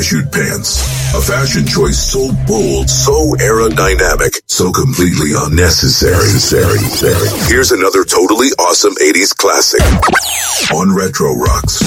parachute pants. A fashion choice so bold, so aerodynamic, so completely unnecessary. Here's another totally awesome 80s classic on Retro Rocks.